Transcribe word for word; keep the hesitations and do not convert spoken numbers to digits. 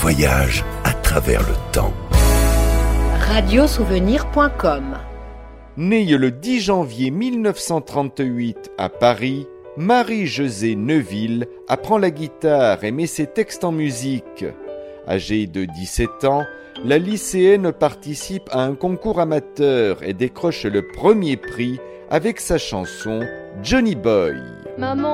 voyage à travers le temps. radiosouvenir point com. Née le dix janvier mille neuf cent trente-huit à Paris, Marie-Josée Neuville apprend la guitare et met ses textes en musique. Âgée de dix-sept ans, la lycéenne participe à un concours amateur et décroche le premier prix avec sa chanson Johnny Boy. Maman.